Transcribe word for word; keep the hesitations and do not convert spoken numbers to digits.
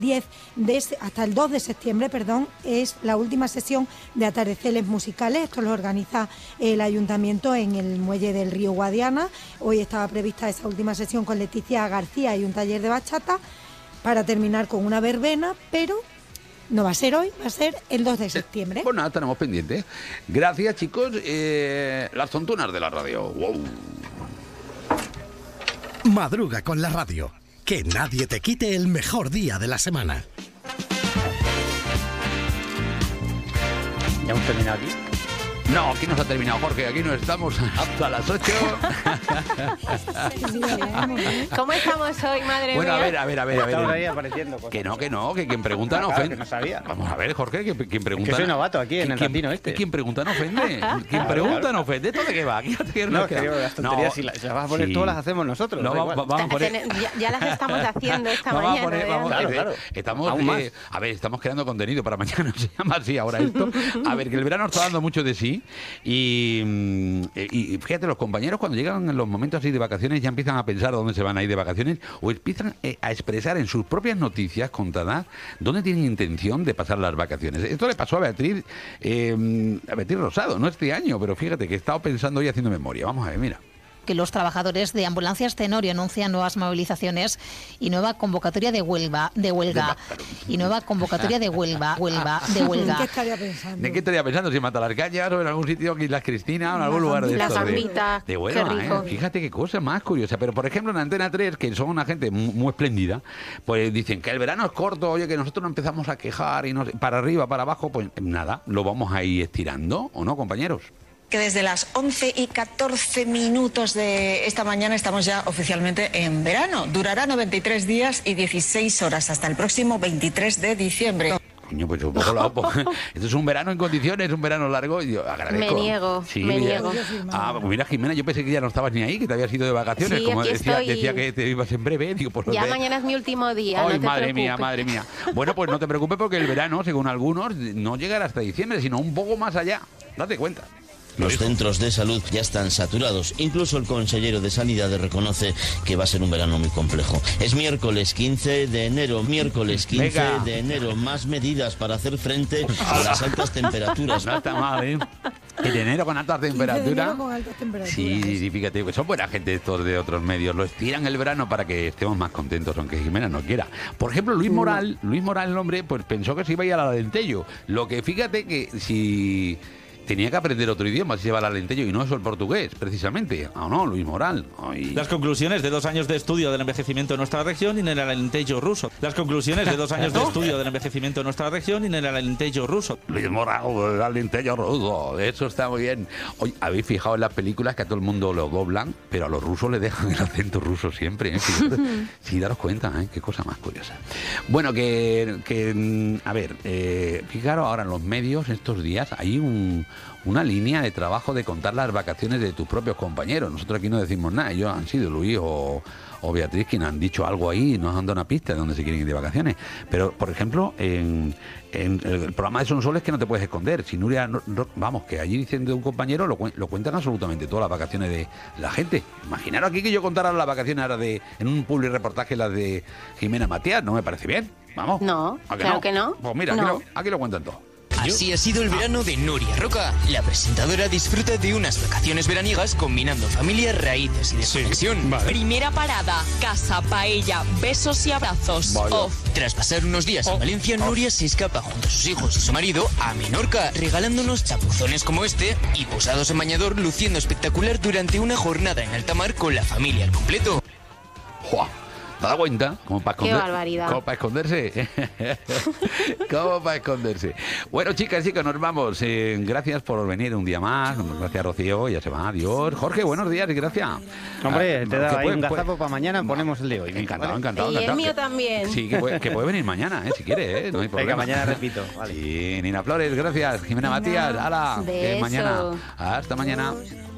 diez de, hasta el dos de septiembre, perdón, es la última sesión de atardeceres musicales. Esto lo organiza el Ayuntamiento en el muelle del río Guadiana. Hoy estaba prevista esa última sesión con Leticia García y un taller de bachata para terminar con una verbena, pero no va a ser hoy, va a ser el dos de septiembre. Pues nada, tenemos pendiente. Gracias, chicos. Eh, las tontunas de la radio. Wow. Madruga con la radio. Que nadie te quite el mejor día de la semana. ¿Ya hemos terminado aquí? No, aquí no se ha terminado, Jorge. Aquí no estamos hasta las ocho. ¿Cómo estamos hoy, madre bueno, mía? Bueno, a ver, a ver, a ver. A ver. Estamos ahí apareciendo cosas. Que no, que no, que quien pregunta no Claro, ofende. que no sabía. Vamos a ver, Jorge, que quien pregunta... Es que soy novato aquí en el quien, latino este. Quien pregunta no ofende. Quien pregunta no ofende. ¿Esto de qué va? Aquí no, no, que digo, las tonterías, no, si las, si las vas a poner sí. todas, las hacemos nosotros. No, vamos, vamos a poner... ya, ya las estamos haciendo esta vamos mañana. A poner, vamos, claro, eh, claro. Estamos, Aún más. eh, a ver, estamos creando contenido para mañana, se llama así ahora esto. A ver, que el verano está dando mucho de sí y... y Y fíjate, los compañeros cuando llegan en los momentos así de vacaciones ya empiezan a pensar dónde se van a ir de vacaciones o empiezan eh, a expresar en sus propias noticias contadas dónde tienen intención de pasar las vacaciones. Esto le pasó a Beatriz, eh, a Beatriz Rosado, no este año, pero fíjate que he estado pensando hoy haciendo memoria. Vamos a ver, mira. Que los trabajadores de Ambulancias Tenorio anuncian nuevas movilizaciones y nueva convocatoria de huelga, de huelga y nueva convocatoria de huelga, huelga, de huelga. ¿Qué estaría pensando? ¿De qué estaría pensando? ¿Si en Matalascañas o en algún sitio aquí en Las Cristina o en algún lugar de La estos? gambita, De, de huelga, qué rico. ¿eh? Fíjate qué cosa más curiosa. Pero, por ejemplo, en Antena tres, que son una gente muy, muy espléndida, pues dicen que el verano es corto, oye, que nosotros nos empezamos a quejar y nos, para arriba, para abajo, pues nada, lo vamos a ir estirando, ¿o no, compañeros? Que desde las once y catorce minutos de esta mañana estamos ya oficialmente en verano. Durará noventa y tres días y dieciséis horas hasta el próximo veintitrés de diciembre. Coño, pues un poco la, esto es un verano en condiciones, un verano largo. Y yo agradezco. Me niego, sí, me ya. niego. Ah, pues mira, Jimena, yo pensé que ya no estabas ni ahí, que te habías ido de vacaciones. Sí, como aquí decía, estoy. decía que te ibas en breve. Digo, pues, Ya ve. mañana es mi último día. Ay, no te madre preocupes. mía, madre mía. Bueno, pues no te preocupes porque el verano, según algunos, no llegará hasta diciembre, sino un poco más allá. Date cuenta. Los centros de salud ya están saturados. Incluso el consejero de Sanidad reconoce que va a ser un verano muy complejo. Es miércoles quince de enero. Miércoles quince Venga. de enero. Más medidas para hacer frente a las altas temperaturas. No está mal, ¿eh? En enero con altas temperaturas. Con altas temperaturas. Sí, sí, fíjate, pues son buena gente estos de otros medios. Lo estiran el verano para que estemos más contentos, aunque Jimena no quiera. Por ejemplo, Luis Moral, Luis Moral, el hombre, pues pensó que se iba a ir a la Alentejo. Lo que fíjate que si... tenía que aprender otro idioma si se va al Alentejo y no es el portugués, precisamente. ¿O no, Luis Moral? Ay. Las conclusiones de dos años de estudio del envejecimiento de nuestra región y en el Alentejo ruso. Las conclusiones de dos años de estudio del envejecimiento de nuestra región y en el Alentejo ruso. Luis Moral, el Alentejo ruso. Eso está muy bien. Oye, ¿habéis fijado en las películas que a todo el mundo lo doblan, pero a los rusos le dejan el acento ruso siempre? ¿eh? Sí, sí, daros cuenta, ¿eh? Qué cosa más curiosa. Bueno, que, que a ver, eh, fijaros ahora en los medios estos días hay un... una línea de trabajo de contar las vacaciones de tus propios compañeros. Nosotros aquí no decimos nada, ellos han sido Luis o, o Beatriz quienes han dicho algo ahí y nos han dado una pista de dónde se quieren ir de vacaciones. Pero, por ejemplo, en, en el programa de Sonsoles que no te puedes esconder. Si Nuria, no, no, vamos, que allí dicen de un compañero, lo, lo cuentan absolutamente todas las vacaciones de la gente. Imaginaros aquí que yo contara las vacaciones ahora de, en un public reportaje las de Jimena Matías, ¿no me parece bien? Vamos. No, ¿A que claro no? que no. Pues mira, No. aquí, lo, aquí lo cuentan todo. Así ha sido el verano de Nuria Roca. La presentadora disfruta de unas vacaciones veraniegas combinando familia, raíces y desconexión. Sí, vale. Primera parada, casa, paella, besos y abrazos. Vaya. Off. Tras pasar unos días en Valencia, Nuria se escapa junto a sus hijos y su marido a Menorca, regalándonos chapuzones como este y posados en bañador, luciendo espectacular durante una jornada en alta mar con la familia al completo. ¡Jua! ¿Te das cuenta? Como para Qué esconder- barbaridad. Como para esconderse. Como para esconderse. Bueno, chicas, chicos, nos vamos. Eh, gracias por venir un día más. Gracias, Rocío. Ya se va. Adiós. Jorge, buenos días y gracias. Hombre, Ah, te da que ahí puede- un puede- gazapo para mañana, ponemos el de hoy. Encantado, ¿vale? encantado, Y el encantado. mío Que- también. Sí, que puede, que puede venir mañana, eh, si quiere, eh, no hay problema. Venga, mañana repito. Vale. Sí, Nina Flores, gracias. Jimena Matías, ala, que Beso. mañana. Hasta mañana.